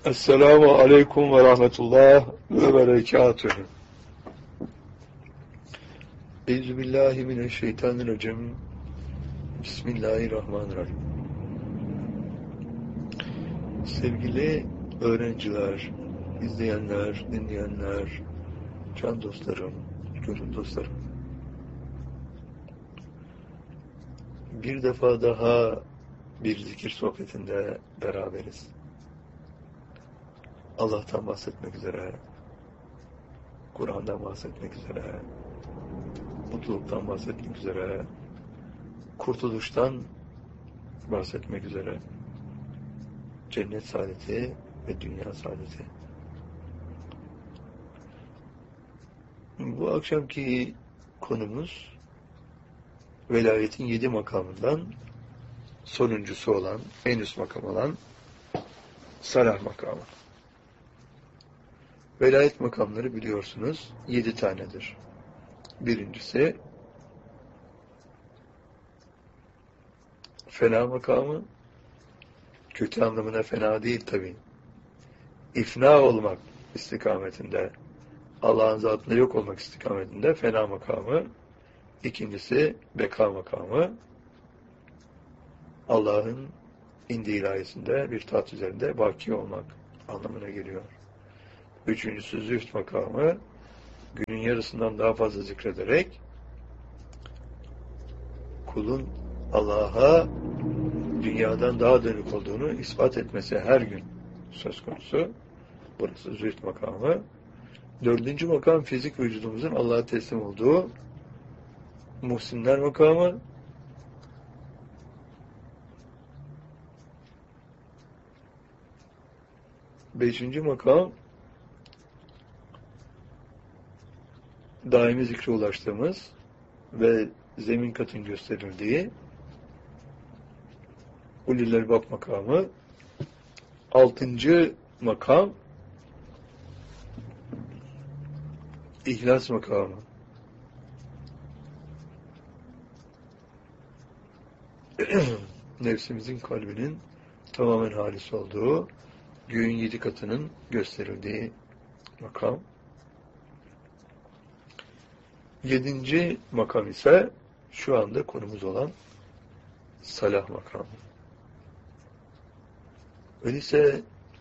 Esselamu aleyküm ve rahmetullah ve berekatühü. Euzubillahimineşşeytanirracim. Bismillahirrahmanirrahim. Sevgili öğrenciler, izleyenler, dinleyenler, can dostlarım, gönül dostlarım. Bir defa daha bir zikir sohbetinde beraberiz. Allah'tan bahsetmek üzere, Kur'an'dan bahsetmek üzere, mutluluktan bahsetmek üzere, kurtuluştan bahsetmek üzere, cennet saadeti ve dünya saadeti. Bu akşamki konumuz velayetin 7 makamından sonuncusu olan, en üst makam olan salah makamı. Velayet makamları biliyorsunuz 7 tanedir. Birincisi fena makamı, kötü anlamına fena değil tabi. İfna olmak istikametinde, Allah'ın zatında yok olmak istikametinde fena makamı. İkincisi beka makamı, Allah'ın indi ilahiyesinde bir taht üzerinde baki olmak anlamına geliyor. Üçüncüsü zühd makamı, günün yarısından daha fazla zikrederek kulun Allah'a dünyadan daha dönük olduğunu ispat etmesi her gün söz konusu. Burası zühd makamı. Dördüncü makam fizik vücudumuzun Allah'a teslim olduğu muhsinler makamı. Beşinci makam daimi zikre ulaştığımız ve zemin katın gösterildiği ulil elbab makamı. Altıncı makam İhlas makamı. Nefsimizin kalbinin tamamen halis olduğu, göğün 7 katının gösterildiği makam. 7. makam ise şu anda konumuz olan salah makamı. Öyleyse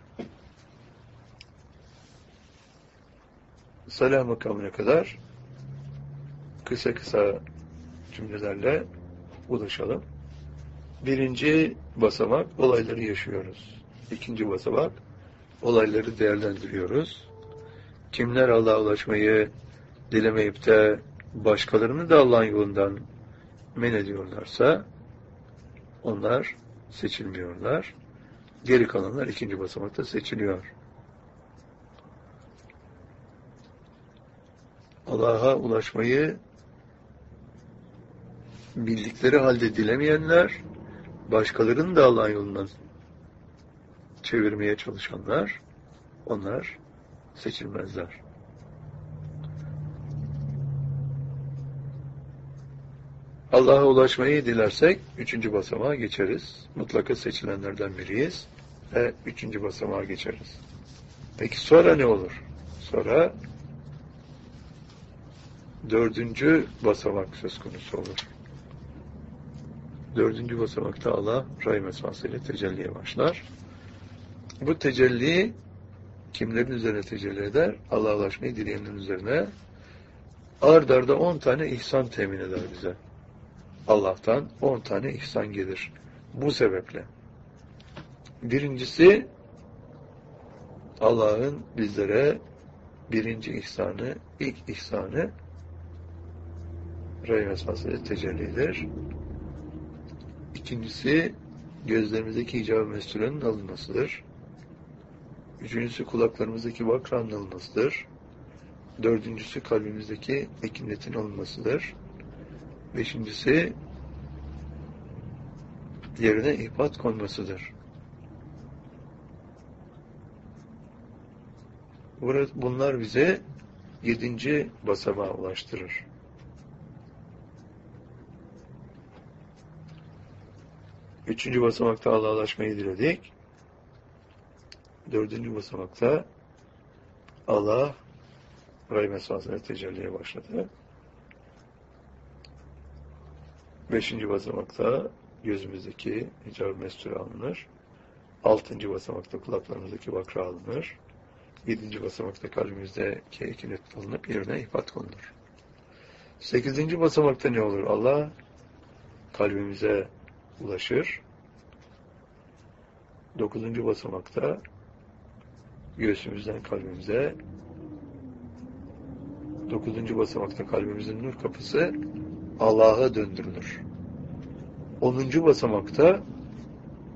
salah makamına kadar kısa kısa cümlelerle ulaşalım. Birinci basamak olayları yaşıyoruz. İkinci basamak olayları değerlendiriyoruz. Kimler Allah'a ulaşmayı dilemeyip de başkalarını da Allah'ın yolundan men ediyorlarsa onlar seçilmiyorlar. Geri kalanlar ikinci basamakta seçiliyor. Allah'a ulaşmayı bildikleri halde dilemeyenler, başkalarını da Allah'ın yolundan çevirmeye çalışanlar, onlar seçilmezler. Allah'a ulaşmayı dilersek 3. basamağa geçeriz. Mutlaka seçilenlerden biriyiz ve 3. basamağa geçeriz. Peki sonra ne olur? Sonra 4. basamak söz konusu olur. 4. basamakta Allah Rahim esmasıyla tecelliye başlar. Bu tecelli kimlerin üzerine tecelli eder? Allah'a ulaşmayı dileyenlerin üzerine. Ard arda 10 tane ihsan temin eder bize. Allah'tan 10 tane ihsan gelir. Bu sebeple. Birincisi Allah'ın bizlere birinci ihsanı, ilk ihsanı Rahim esmasıyla tecellidir. İkincisi gözlerimizdeki hicab-ı mesturenin alınmasıdır. Üçüncüsü kulaklarımızdaki vakranın alınmasıdır. Dördüncüsü kalbimizdeki ekinetin alınmasıdır. Beşincisi yerine ihbat konmasıdır. Bunlar bize 7. basamağa ulaştırır. Üçüncü basamakta Allah'a ulaşmayı diledik. Dördüncü basamakta Allah rahim esmasıyla tecelliye başladı. Beşinci basamakta gözümüzdeki hicab-ı mesture alınır. Altıncı basamakta kulaklarımızdaki vakra alınır. Yedinci basamakta kalbimizdeki ekinet alınıp yerine ihbat konulur. Sekizinci basamakta ne olur? Allah kalbimize ulaşır. Dokuzuncu basamakta göğsümüzden kalbimize, dokuzuncu basamakta kalbimizin nur kapısı Allah'a döndürülür. Onuncu basamakta